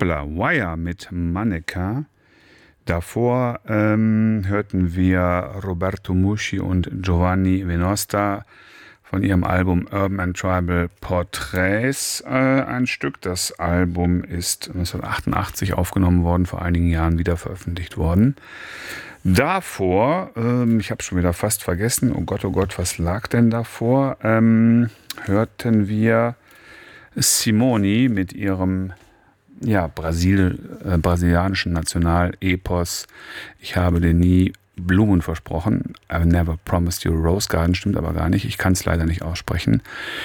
Hoppala, Wire mit Mannequin. Davor hörten wir Roberto Muschi und Giovanni Venosta von ihrem Album Urban and Tribal Portraits ein Stück. Das Album ist 1988 aufgenommen worden, vor einigen Jahren wieder veröffentlicht worden. Davor, ich habe schon wieder fast vergessen, oh Gott, was lag denn davor? Hörten wir Simone mit ihrem brasilianischen Nationalepos Ich habe dir nie Blumen versprochen. I never promised you a rose garden, stimmt aber gar nicht. Ich kann es leider nicht aussprechen.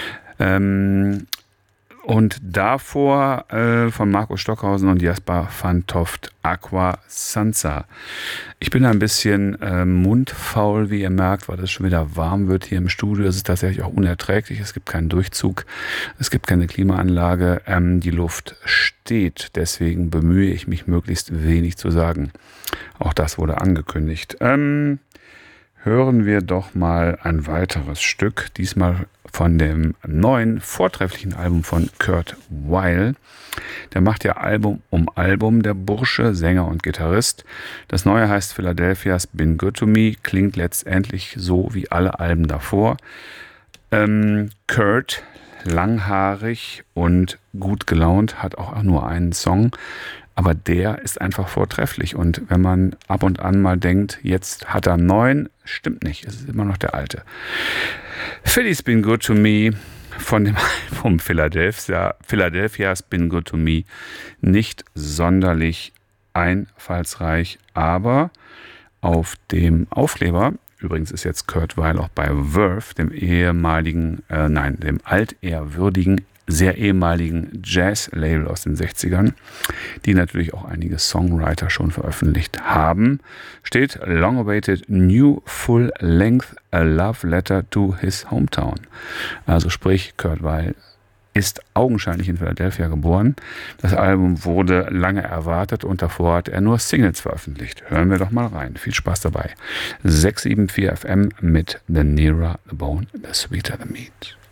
Und davor von Marco Stockhausen und Jasper van Toft Aqua Sansa. Ich bin ein bisschen mundfaul, wie ihr merkt, weil es schon wieder warm wird hier im Studio. Es ist tatsächlich auch unerträglich. Es gibt keinen Durchzug, es gibt keine Klimaanlage. Die Luft steht. Deswegen bemühe ich mich, möglichst wenig zu sagen. Auch das wurde angekündigt. Hören wir doch mal ein weiteres Stück, diesmal von dem neuen, vortrefflichen Album von Kurt Weill. Der macht ja Album um Album, der Bursche, Sänger und Gitarrist. Das neue heißt Philadelphia's Been Good to Me, klingt letztendlich so wie alle Alben davor. Kurt, langhaarig und gut gelaunt, hat auch nur einen Song. Aber der ist einfach vortrefflich. Und wenn man ab und an mal denkt, jetzt hat er einen neuen, stimmt nicht. Es ist immer noch der alte. Philly's Been Good to Me von dem Album Philadelphia's Been Good to Me. Nicht sonderlich einfallsreich, aber auf dem Aufkleber, übrigens ist jetzt Kurt Weill auch bei Verve, dem altehrwürdigen, sehr ehemaligen Jazz-Label aus den 60ern, die natürlich auch einige Songwriter schon veröffentlicht haben, steht Long Awaited New Full Length A Love Letter to His Hometown. Also sprich, Kurt Weill ist augenscheinlich in Philadelphia geboren. Das Album wurde lange erwartet und davor hat er nur Singles veröffentlicht. Hören wir doch mal rein. Viel Spaß dabei. 674 FM mit The Nearer the Bone, The Sweeter the Meat.